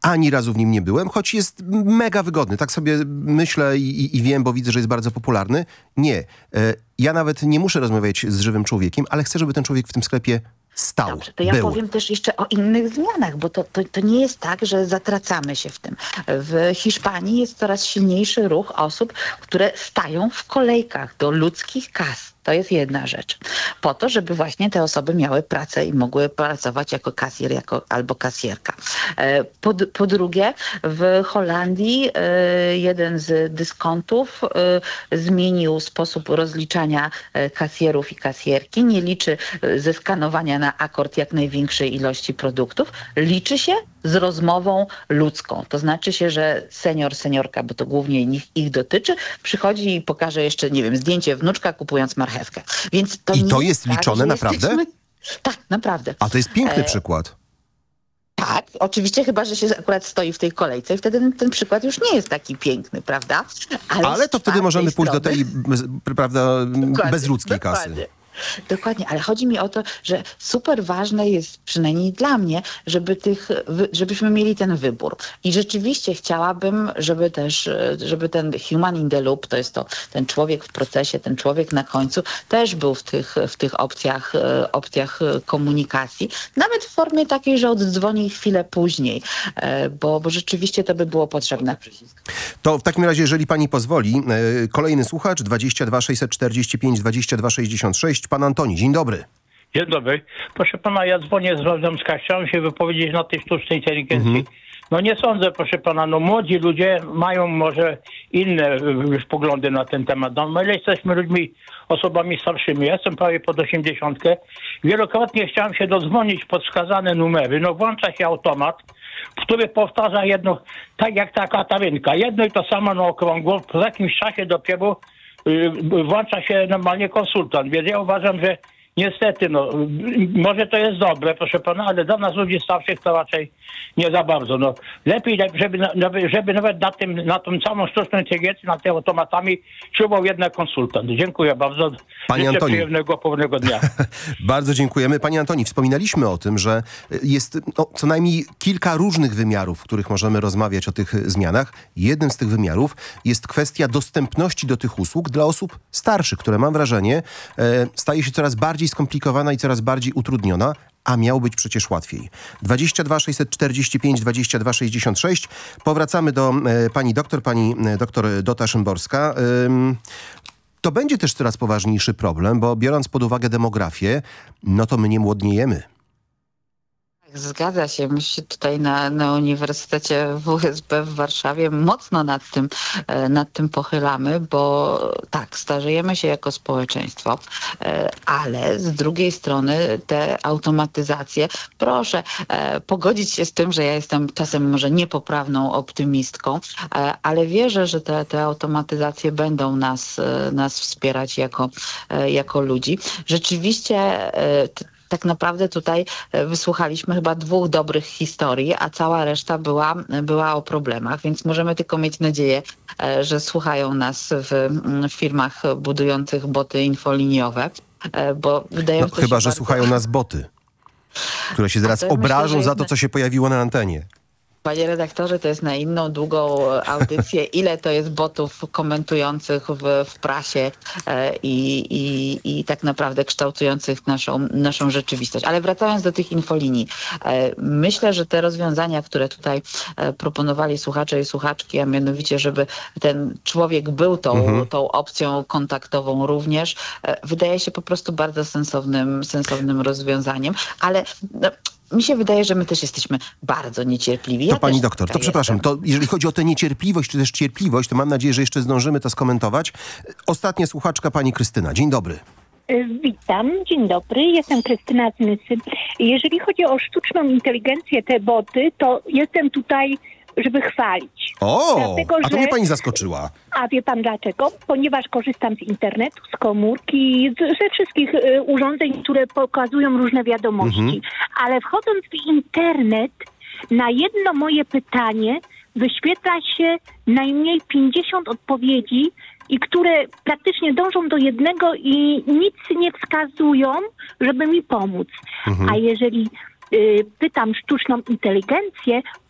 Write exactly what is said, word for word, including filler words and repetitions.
Ani razu w nim nie byłem, choć jest mega wygodny. Tak sobie myślę i, i wiem, bo widzę, że jest bardzo popularny. Nie. E, ja nawet nie muszę rozmawiać z żywym człowiekiem, ale chcę, żeby ten człowiek w tym sklepie stał. Dobrze, to ja był. powiem też jeszcze o innych zmianach, bo to, to, to nie jest tak, że zatracamy się w tym. W Hiszpanii jest coraz silniejszy ruch osób, które stają w kolejkach do ludzkich kas. To jest jedna rzecz. Po to, żeby właśnie te osoby miały pracę i mogły pracować jako kasjer jako, albo kasjerka. Po, po drugie, w Holandii jeden z dyskontów zmienił sposób rozliczania kasjerów i kasjerki. Nie liczy ze skanowania na akord jak największej ilości produktów. Liczy się z rozmową ludzką. To znaczy się, że senior, seniorka, bo to głównie ich, ich dotyczy, przychodzi i pokaże jeszcze, nie wiem, zdjęcie wnuczka kupując marchewkę. Więc to I nie to jest jest tak, liczone naprawdę? Jesteśmy... Tak, naprawdę. A to jest piękny e... przykład. Tak, oczywiście chyba, że się akurat stoi w tej kolejce i wtedy ten, ten przykład już nie jest taki piękny, prawda? Ale, Ale to wtedy możemy pójść strony... do tej, prawda, dokładnie, bezludzkiej dokładnie. kasy. Dokładnie, ale chodzi mi o to, że super ważne jest, przynajmniej dla mnie, żeby tych, żebyśmy mieli ten wybór. I rzeczywiście chciałabym, żeby też, żeby ten human in the loop, to jest to, ten człowiek w procesie, ten człowiek na końcu, też był w tych, w tych opcjach, opcjach komunikacji. Nawet w formie takiej, że oddzwoni chwilę później, bo, bo rzeczywiście to by było potrzebne. To w takim razie, jeżeli pani pozwoli, kolejny słuchacz, dwadzieścia dwa sześćset czterdzieści pięć dwadzieścia dwa sześćdziesiąt sześć, pan Antoni. Dzień dobry. Dzień dobry. Proszę pana, ja dzwonię z Radomska. Chciałem się wypowiedzieć na tej sztucznej inteligencji. Mhm. No nie sądzę, proszę pana, no młodzi ludzie mają może inne już poglądy na ten temat. No my jesteśmy ludźmi, osobami starszymi. Ja jestem prawie pod osiemdziesiątkę. Wielokrotnie chciałem się dodzwonić pod wskazane numery. No włącza się automat, który powtarza jedno, tak jak ta katarynka. Jedno i to samo na okrągło. Po jakimś czasie dopiero yy, włącza się normalnie konsultant. Więc ja uważam, że niestety, no, może to jest dobre, proszę pana, ale dla nas ludzi starszych to raczej nie za bardzo. No, lepiej, żeby, żeby nawet na tym, na tą całą sztuczną inteligencję, nad tymi automatami czuwał jednak konsultant. Dziękuję bardzo. Panie Życzę Antoni. przyjemnego, pełnego dnia. Bardzo dziękujemy. Panie Antoni, wspominaliśmy o tym, że jest no, co najmniej kilka różnych wymiarów, w których możemy rozmawiać o tych zmianach. Jednym z tych wymiarów jest kwestia dostępności do tych usług dla osób starszych, które mam wrażenie e, staje się coraz bardziej skomplikowana i coraz bardziej utrudniona, a miało być przecież łatwiej. dwadzieścia dwa sześćset czterdzieści pięć dwadzieścia dwa sześćdziesiąt sześć. Powracamy do e, pani doktor, pani e, doktor Dota Szymborska. Ym, to będzie też coraz poważniejszy problem, bo biorąc pod uwagę demografię, no to my nie młodniejemy. Zgadza się. My się tutaj na, na Uniwersytecie W S B w Warszawie mocno nad tym, nad tym pochylamy, bo tak, starzejemy się jako społeczeństwo, ale z drugiej strony te automatyzacje, proszę pogodzić się z tym, że ja jestem czasem może niepoprawną optymistką, ale wierzę, że te, te automatyzacje będą nas, nas wspierać jako, jako ludzi. Rzeczywiście tak naprawdę tutaj wysłuchaliśmy chyba dwóch dobrych historii, a cała reszta była, była o problemach, więc możemy tylko mieć nadzieję, że słuchają nas w firmach budujących boty infoliniowe, bo wydaje no, to chyba, się że bardzo... słuchają nas boty, które się zaraz obrażą myślę, za to, co się pojawiło na antenie. Panie redaktorze, to jest na inną, długą audycję. Ile to jest botów komentujących w, w prasie e, i, i, i tak naprawdę kształtujących naszą, naszą rzeczywistość. Ale wracając do tych infolinii. E, myślę, że te rozwiązania, które tutaj e, proponowali słuchacze i słuchaczki, a mianowicie, żeby ten człowiek był tą, mhm. tą opcją kontaktową również, e, wydaje się po prostu bardzo sensownym, sensownym rozwiązaniem. Ale... No, mi się wydaje, że my też jesteśmy bardzo niecierpliwi. To ja pani doktor, to przepraszam, jestem. to jeżeli chodzi o tę niecierpliwość, czy też cierpliwość, to mam nadzieję, że jeszcze zdążymy to skomentować. Ostatnia słuchaczka, pani Krystyna. Dzień dobry. Witam, dzień dobry, jestem Krystyna z Nysy. Jeżeli chodzi o sztuczną inteligencję, te boty, to jestem tutaj, żeby chwalić. O, Dlatego, a to że... mnie pani zaskoczyła. A wie pan dlaczego? Ponieważ korzystam z internetu, z komórki, z, ze wszystkich y, urządzeń, które pokazują różne wiadomości. Mhm. Ale wchodząc w internet, na jedno moje pytanie wyświetla się najmniej pięćdziesiąt odpowiedzi, i które praktycznie dążą do jednego i nic nie wskazują, żeby mi pomóc. Mhm. A jeżeli y, pytam sztuczną inteligencję,